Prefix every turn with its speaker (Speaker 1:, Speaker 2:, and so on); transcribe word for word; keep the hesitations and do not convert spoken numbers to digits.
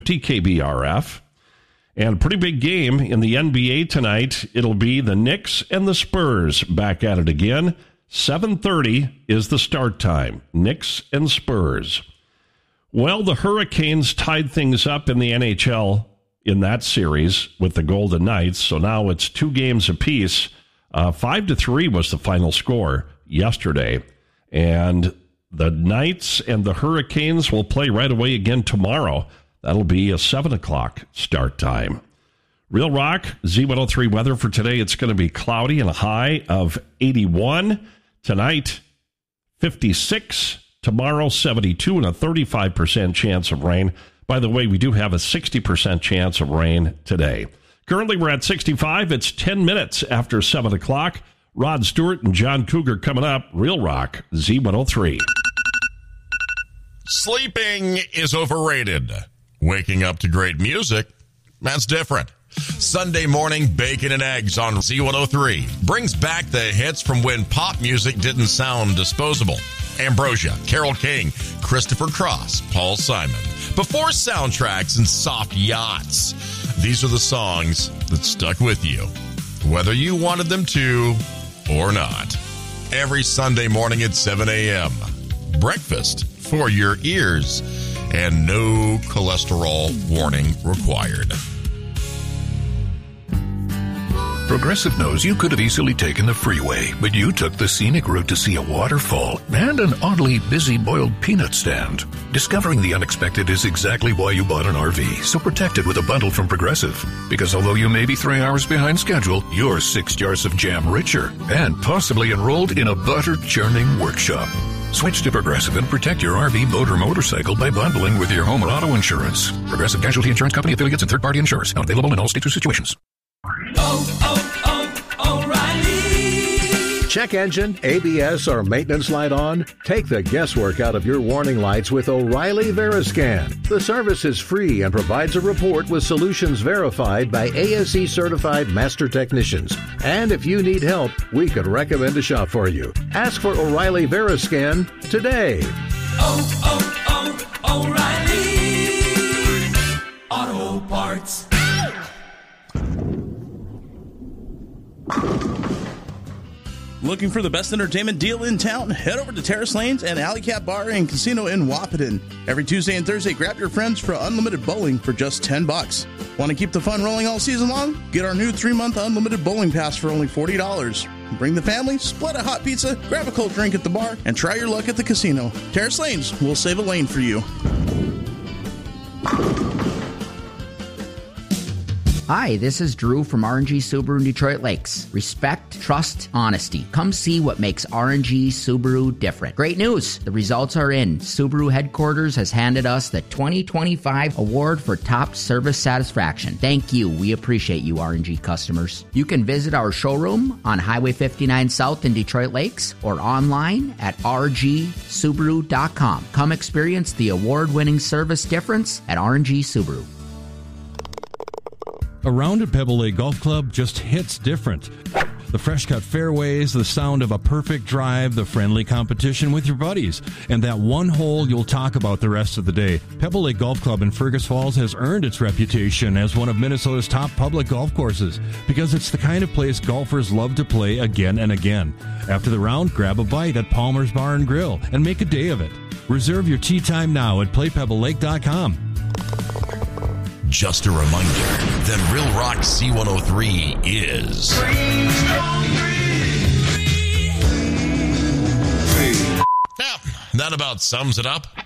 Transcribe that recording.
Speaker 1: K B R F. And a pretty big game in the N B A tonight. It'll be the Knicks and the Spurs back at it again. seven thirty is the start time. Knicks and Spurs. Well, the Hurricanes tied things up in the N H L in that series with the Golden Knights. So now it's two games apiece. Uh, five to three was the final score yesterday. And the Knights and the Hurricanes will play right away again tomorrow. That'll be a seven o'clock start time. Real Rock, Z one oh three weather for today. It's going to be cloudy and a high of eighty-one. Tonight, fifty-six. Tomorrow, seventy-two and a thirty-five percent chance of rain. By the way, we do have a sixty percent chance of rain today. Currently, we're at sixty-five. It's ten minutes after seven o'clock. Rod Stewart and John Cougar coming up. Real Rock, Z one oh three.
Speaker 2: Sleeping is overrated. Waking up to great music, that's different. Sunday morning bacon and eggs on Z one oh three brings back the hits from when pop music didn't sound disposable. Ambrosia, Carole King, Christopher Cross, Paul Simon. Before soundtracks and soft yachts, these are the songs that stuck with you, whether you wanted them to or not. Every Sunday morning at seven a.m. Breakfast for your ears. And no cholesterol warning required.
Speaker 3: Progressive knows you could have easily taken the freeway, but you took the scenic route to see a waterfall and an oddly busy boiled peanut stand. Discovering the unexpected is exactly why you bought an R V, so protect it with a bundle from Progressive. Because although you may be three hours behind schedule, you're six jars of jam richer and possibly enrolled in a butter-churning workshop. Switch to Progressive and protect your R V, boat, or motorcycle by bundling with your home or auto insurance. Progressive Casualty Insurance Company, affiliates, and third-party insurers. Not available in all states or situations.
Speaker 4: Oh, oh, oh, O'Reilly! Check engine, A B S, or maintenance light on? Take the guesswork out of your warning lights with O'Reilly Veriscan. The service is free and provides a report with solutions verified by A S E-certified master technicians. And if you need help, we could recommend a shop for you. Ask for O'Reilly Veriscan today.
Speaker 5: Oh, oh, oh, O'Reilly Auto Parts.
Speaker 6: Looking for the best entertainment deal in town? Head over to Terrace Lanes and Alley Cat Bar and Casino in Wahpeton. Every Tuesday and Thursday, grab your friends for unlimited bowling for just ten bucks. Want to keep the fun rolling all season long? Get our new three-month unlimited bowling pass for only forty dollars. Bring the family, split a hot pizza, grab a cold drink at the bar, and try your luck at the casino. Terrace Lanes, we'll save a lane for you.
Speaker 7: Hi, this is Drew from R and G Subaru in Detroit Lakes. Respect, trust, honesty. Come see what makes R and G Subaru different. Great news! The results are in. Subaru headquarters has handed us the twenty twenty-five award for top service satisfaction. Thank you. We appreciate you, R and G customers. You can visit our showroom on Highway fifty-nine South in Detroit Lakes or online at r g subaru dot com. Come experience the award-winning service difference at R and G Subaru.
Speaker 8: A round at Pebble Lake Golf Club just hits different. The fresh-cut fairways, the sound of a perfect drive, the friendly competition with your buddies, and that one hole you'll talk about the rest of the day. Pebble Lake Golf Club in Fergus Falls has earned its reputation as one of Minnesota's top public golf courses because it's the kind of place golfers love to play again and again. After the round, grab a bite at Palmer's Bar and Grill and make a day of it. Reserve your tee time now at play pebble lake dot com.
Speaker 2: Just a reminder that Real Rock C one oh three is... Yeah, that about sums it up.